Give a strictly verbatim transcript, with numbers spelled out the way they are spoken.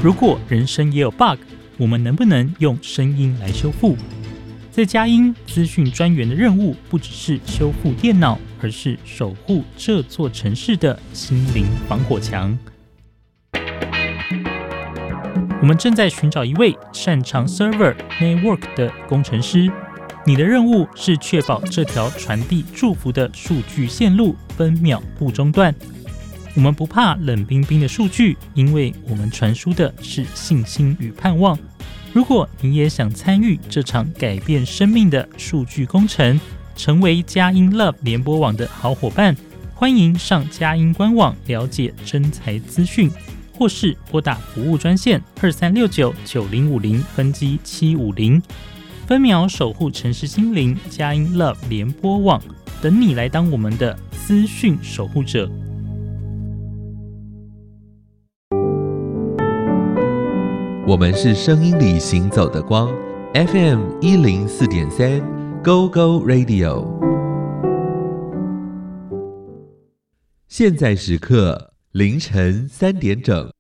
如果人生也有 bug， 我们能不能用声音来修复？在佳音资讯专员的任务不只是修复电脑，而是守护这座城市的心灵防火墙。我们正在寻找一位擅长 server network 的工程师，你的任务是确保这条传递祝福的数据线路分秒不中断。我们不怕冷冰冰的数据，因为我们传输的是信心与盼望。如果你也想参与这场改变生命的数据工程，成为佳音 Love 联播网的好伙伴，欢迎上佳音官网了解征才资讯，或是拨打服务专线二三六九九零五零分机七五零，分秒守护城市心灵，佳音 Love 联播网，等你来当我们的资讯守护者。 我们是声音里行走的光 ，F M 一零四点三 ，Go Go Radio。现在时刻凌晨三点整。